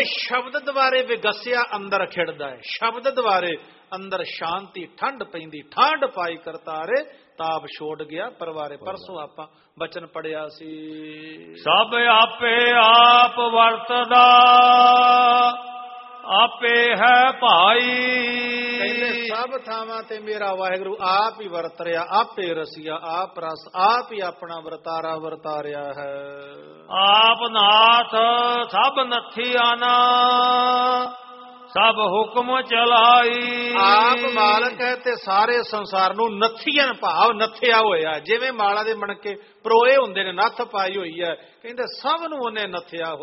ਸ਼ਬਦ ਦੁਆਰੇ ਵਿਗਸਿਆ ਅੰਦਰ ਖਿੜਦਾ ਹੈ। ਸ਼ਬਦ ਦੁਆਰੇ ਅੰਦਰ ਸ਼ਾਂਤੀ ਠੰਡ ਪੈਂਦੀ, ਠੰਡ ਪਾਈ ਕਰਤਾਰੇ ਤਾਪ ਛੋੜ ਗਿਆ ਪਰਵਾਰੇ। ਪਰਸੋਂ ਆਪਾਂ ਬਚਨ ਪੜਿਆ ਸੀ, ਸਭ ਆਪੇ ਆਪ ਵਰਤਦਾ ਆਪੇ ਹੈ ਭਾਈ। ਕਹਿੰਦੇ ਸਭ ਥਾਵਾਂ ਤੇ ਮੇਰਾ ਵਾਹਿਗੁਰੂ ਆਪ ਹੀ ਵਰਤ ਰਿਹਾ, ਆਪੇ ਰਸੀਆ, ਆਪ ਰਸ, ਆਪ ਹੀ ਆਪਣਾ ਵਰਤਾਰਾ ਵਰਤਾਰਿਆ ਹੈ। ਆਪ ਨਾਥ ਸਭ ਨਥੀਆਨਾ ਸਭ ਹੁਕਮ ਚਲਾਈ। ਆਪ ਮਾਲਕ ਹੈ ਤੇ ਸਾਰੇ ਸੰਸਾਰ ਨੂੰ ਨਥੀਆਂ ਭਾਵ ਨਥਿਆ ਹੋਇਆ। ਜਿਵੇਂ ਮਾਲਾ ਦੇ ਮਣਕੇ ਪਰੋਏ ਹੁੰਦੇ ਨੇ, ਨੱਥ ਪਾਈ ਹੋਈ ਹੈ, ਕਹਿੰਦੇ ਸਭ ਨੂੰ ਉਹਨੇ ਨਥਿਆ